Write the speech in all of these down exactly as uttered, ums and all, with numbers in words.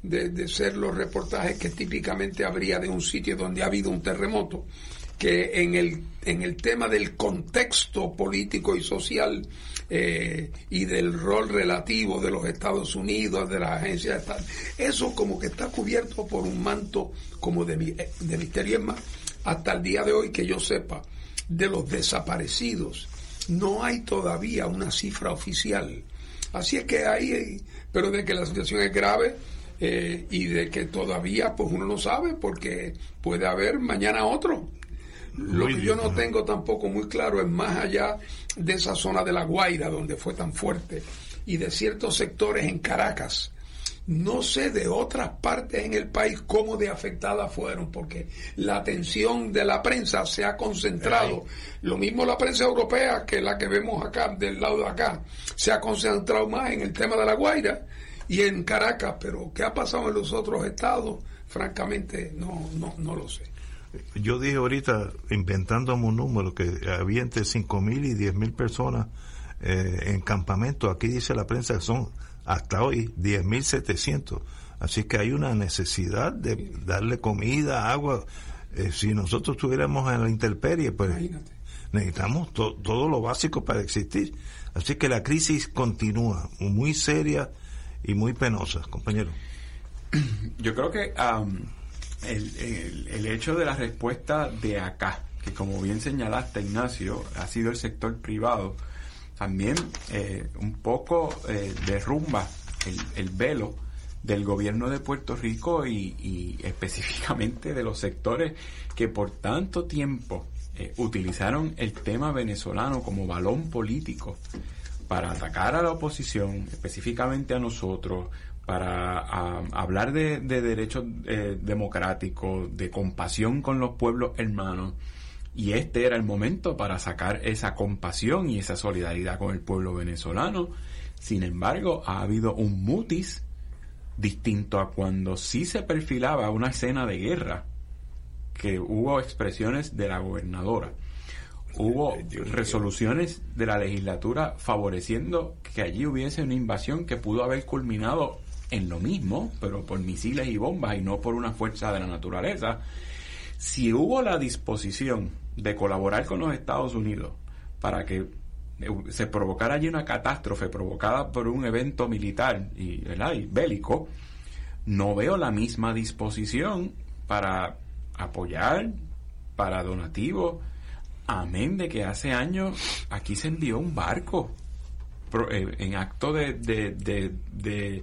de, de ser los reportajes que típicamente habría de un sitio donde ha habido un terremoto, que en el en el tema del contexto político y social eh, y del rol relativo de los Estados Unidos, de las agencias estatales, eso como que está cubierto por un manto como de, de misterio. Es más, hasta el día de hoy que yo sepa, de los desaparecidos no hay todavía una cifra oficial. Así es que hay, pero de que la situación es grave eh, y de que todavía pues uno no sabe, porque puede haber mañana otro. Lo que yo no tengo tampoco muy claro es más allá de esa zona de La Guaira donde fue tan fuerte y de ciertos sectores en Caracas. No sé de otras partes en el país cómo de afectadas fueron, porque la atención de la prensa se ha concentrado. Lo mismo la prensa europea, que la que vemos acá, del lado de acá, se ha concentrado más en el tema de La Guaira y en Caracas, pero ¿qué ha pasado en los otros estados? Francamente, no, no, no lo sé. Yo dije ahorita, inventándome un número, que había entre cinco mil y diez mil personas eh, en campamento. Aquí dice la prensa que son hasta hoy diez mil setecientos. Así que hay una necesidad de darle comida, agua. Eh, si nosotros estuviéramos en la intemperie, pues imagínate, necesitamos to- todo lo básico para existir. Así que la crisis continúa, muy seria y muy penosa, compañero. Yo creo que um, el, el, el hecho de la respuesta de acá, que como bien señalaste, Ignacio, ha sido el sector privado, también eh, un poco eh, derrumba el, el velo del gobierno de Puerto Rico y, y específicamente de los sectores que por tanto tiempo eh, utilizaron el tema venezolano como balón político para atacar a la oposición, específicamente a nosotros, para a, hablar de, de derechos eh, democráticos, de compasión con los pueblos hermanos. Y este era el momento para sacar esa compasión y esa solidaridad con el pueblo venezolano. Sin embargo, ha habido un mutis distinto a cuando sí se perfilaba una escena de guerra, que hubo expresiones de la gobernadora, hubo resoluciones de la legislatura favoreciendo que allí hubiese una invasión que pudo haber culminado en lo mismo, pero por misiles y bombas y no por una fuerza de la naturaleza. Si hubo la disposición de colaborar con los Estados Unidos para que se provocara allí una catástrofe provocada por un evento militar y, ¿verdad? y bélico, no veo la misma disposición para apoyar, para donativos, amén de que hace años aquí se envió un barco pro, eh, en acto de de de, de,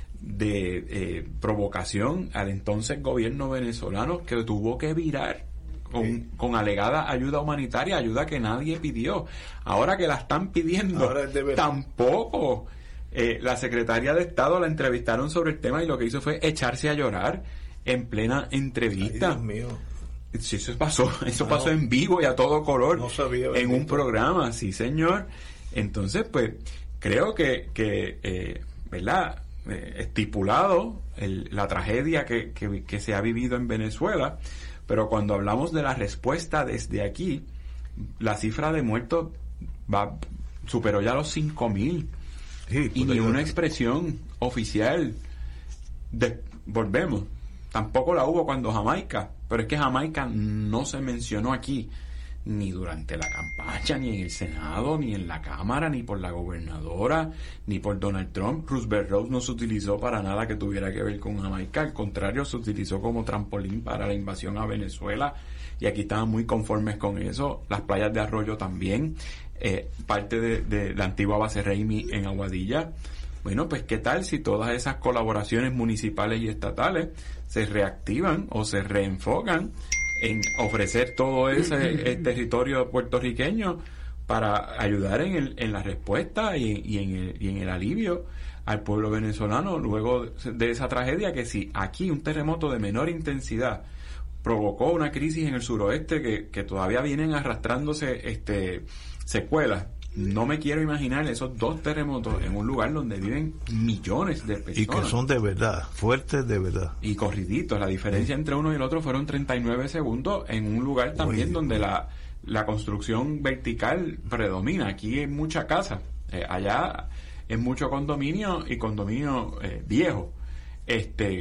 de eh, provocación al entonces gobierno venezolano, que tuvo que virar con, sí. con alegada ayuda humanitaria, ayuda que nadie pidió. Ahora que la están pidiendo, tampoco eh, la secretaria de Estado la entrevistaron sobre el tema y lo que hizo fue echarse a llorar en plena entrevista. Ay, Dios mío. Sí, eso pasó, eso no, pasó en vivo y a todo color, no sabía, en un programa, sí señor. Entonces, pues, creo que, que eh, ¿verdad? Eh, estipulado el, la tragedia que, que, que se ha vivido en Venezuela, pero cuando hablamos de la respuesta desde aquí, la cifra de muertos va superó ya los cinco mil sí, y ni una expresión oficial de, volvemos, tampoco la hubo cuando Jamaica, pero es que Jamaica no se mencionó aquí ni durante la campaña, ni en el Senado, ni en la Cámara, ni por la gobernadora, ni por Donald Trump. Roosevelt Road no se utilizó para nada que tuviera que ver con Jamaica, al contrario, se utilizó como trampolín para la invasión a Venezuela, y aquí estaban muy conformes con eso. Las playas de Arroyo también, eh, parte de, de la antigua base Raimi en Aguadilla. Bueno, pues qué tal si todas esas colaboraciones municipales y estatales se reactivan o se reenfocan en ofrecer todo ese el territorio puertorriqueño para ayudar en el, en la respuesta y, y, en el, y en el alivio al pueblo venezolano luego de esa tragedia, que si aquí un terremoto de menor intensidad provocó una crisis en el suroeste que, que todavía vienen arrastrándose este secuelas, no me quiero imaginar esos dos terremotos en un lugar donde viven millones de personas. Y que son de verdad, fuertes de verdad. Y corriditos. La diferencia sí. entre uno y el otro fueron treinta y nueve segundos en un lugar también Uy, donde la, la construcción vertical predomina. Aquí hay mucha casa. Eh, allá es mucho condominio y condominio eh, viejo. Este,